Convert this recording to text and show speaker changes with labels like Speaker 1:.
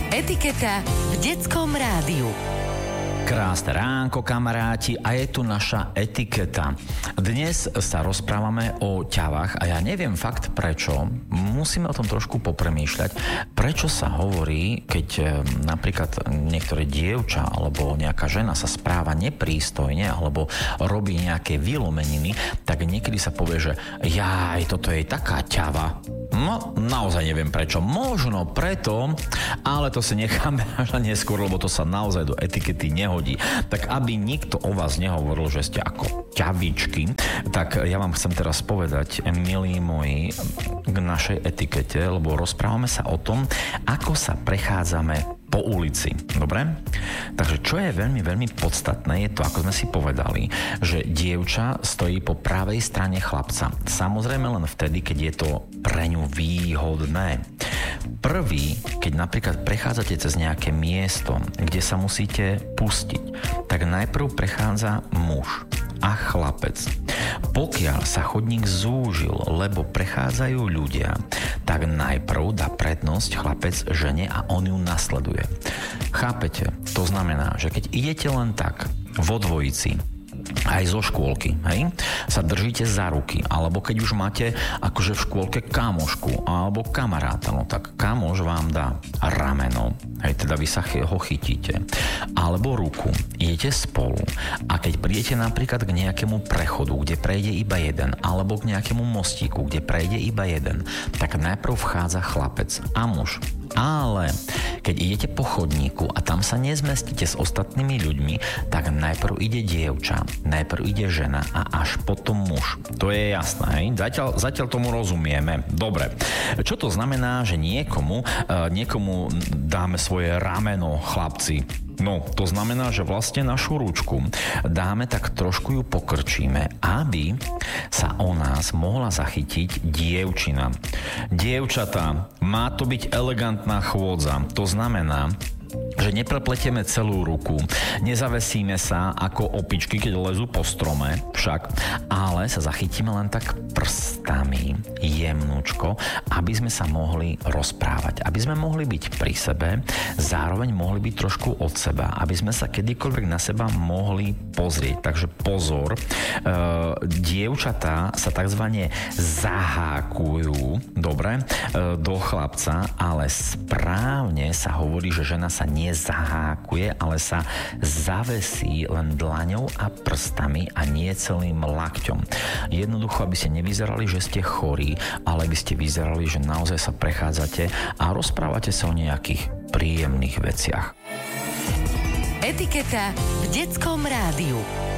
Speaker 1: Etiketa v detskom rádiu.
Speaker 2: Krásne ránko, kamaráti, a je tu naša etiketa. Dnes sa rozprávame o ťavách a ja neviem fakt prečo. Musíme o tom trošku popremýšľať. Prečo sa hovorí, keď napríklad niektoré dievča alebo nejaká žena sa správa neprístojne alebo robí nejaké vylomeniny, tak niekedy sa povie, že jaj, toto je taká ťava. No, naozaj neviem prečo. Možno preto, ale to si necháme až na neskôr, lebo to sa naozaj do etikety nehodí. Tak aby nikto o vás nehovoril, že ste ako ťavičky, tak ja vám chcem teraz povedať, milí moji, k našej etikete, lebo rozprávame sa o tom, ako sa prechádzame po ulici. Dobre? Takže čo je veľmi, veľmi podstatné, je to, ako sme si povedali, že dievča stojí po pravej strane chlapca. Samozrejme len vtedy, keď je to pre ňu výhodné. Prvý, keď napríklad prechádzate cez nejaké miesto, kde sa musíte pustiť, tak najprv prechádza muž a chlapec. Pokiaľ sa chodník zúžil, lebo prechádzajú ľudia, tak najprv dá prednosť chlapec žene a on ju nasleduje. Chápete? To znamená, že keď idete len tak vo dvojici, aj zo škôlky, hej, sa držíte za ruky, alebo keď už máte akože v škôlke kamošku alebo kamaráta, no tak kamoš vám dá rameno, hej, teda vy sa ho chytíte, alebo ruku, idete spolu a keď prídete napríklad k nejakému prechodu, kde prejde iba jeden, alebo k nejakému mostíku, kde prejde iba jeden, tak najprv vchádza chlapec a muž. Ale keď idete po chodníku a tam sa nezmestíte s ostatnými ľuďmi, tak najprv ide dievča, najprv ide žena a až potom muž. To je jasné, hej? Zatiaľ tomu rozumieme. Dobre. Čo to znamená, že niekomu dáme svoje rameno, chlapci? No, to znamená, že vlastne našu ručku dáme tak trošku ju pokrčíme, aby sa o nás mohla zachytiť dievčina. Dievčatá, má to byť elegantná chôdza. To znamená, že neprepletieme celú ruku, nezavesíme sa ako opičky, keď lezú po strome však, ale sa zachytíme len tak prstami, jemnúčko, aby sme sa mohli rozprávať, aby sme mohli byť pri sebe, zároveň mohli byť trošku od seba, aby sme sa kedykoľvek na seba mohli pozrieť. Takže pozor, dievčatá sa takzvané zahákujú, dobre, do chlapca, ale správne sa hovorí, že žena sa nezahákuje, ale sa zavesí len dlaňou a prstami a nie celým lakťom. Jednoducho, aby ste nevyzerali, že ste chorí, ale aby ste vyzerali, že naozaj sa prechádzate a rozprávate sa o nejakých príjemných veciach.
Speaker 1: Etiketa v detskom rádiu.